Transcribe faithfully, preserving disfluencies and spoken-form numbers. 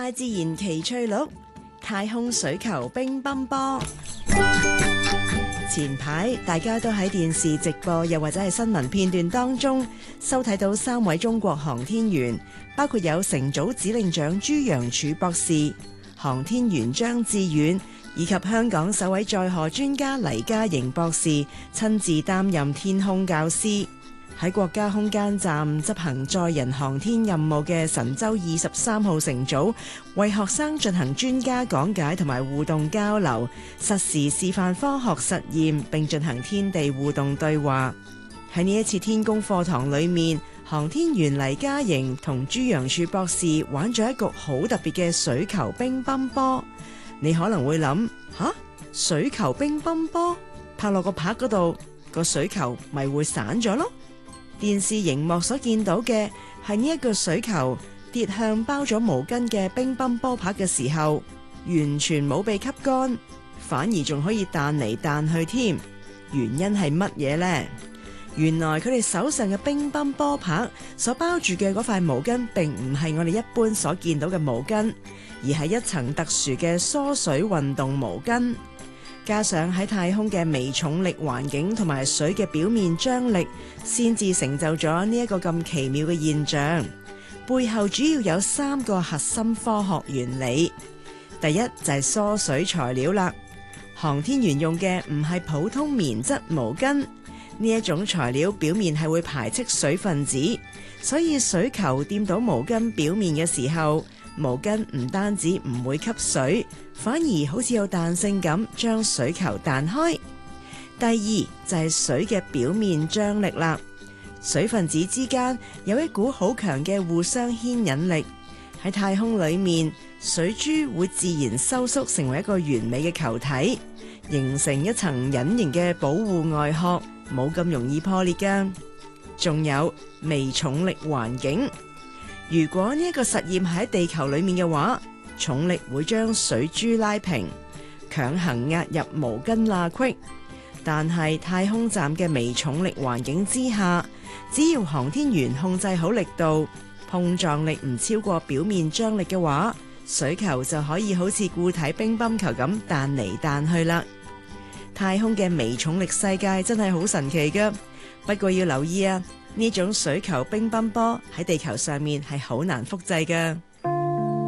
大自然奇趣錄，太空水球乒乓波。前排大家都喺電視直播又或者係新聞片段當中收睇到三位中國航天員，包括有乘組指令長朱楊柱博士、航天員張志遠以及香港首位載荷專家黎嘉瑩博士親自擔任天空教師。喺國家空間站執行載人航天任務嘅神舟二十三號乘組，為學生進行專家講解同埋互動交流，實時示範科學實驗，並進行天地互動對話。喺呢一次天宮課堂裏面，航天員黎嘉瑩同朱楊柱博士玩咗一局好特別嘅水球乒乓波。你可能會諗，吓，水球乒乓波拍落個拍嗰度，個水球咪會散咗咯？電視熒幕所見到嘅係呢一個水球跌向包咗毛巾嘅乒乓波拍嘅時候，完全冇被吸乾，反而仲可以彈嚟彈去添。原因係乜嘢呢？原來佢哋手上嘅乒乓波拍所包住嘅嗰塊毛巾，並唔係我哋一般所見到嘅毛巾，而係一層特殊嘅疏水運動毛巾。加上喺太空嘅微重力環境同埋水嘅表面張力，先至成就咗呢一個咁奇妙嘅現象。背後主要有三個核心科學原理。第一就係疏水材料啦。航天員用嘅唔係普通棉質毛巾，呢一種材料表面係會排斥水分子，所以水球掂到毛巾表面嘅時候，毛巾唔單止唔會吸水，反而好似有彈性咁將水球彈開。第二就係水嘅表面張力啦。水分子之間有一股好強嘅互相牽引力，喺太空裏面，水珠會自然收縮成為一個完美嘅球體，形成一層隱形嘅保護外殼，冇咁容易破裂㗎。仲有微重力環境。如果呢一個實驗喺地球裏面嘅話，重力會將水珠拉平，強行壓入毛巾罅隙。但係太空站嘅微重力環境之下，只要航天員控制好力度，碰撞力唔超過表面張力嘅話，水球就可以好似固體乒乓球咁彈嚟彈去啦。太空嘅微重力世界真係好神奇㗎，不過要留意啊，呢種水球乒乓波喺地球上面係好難複製㗎。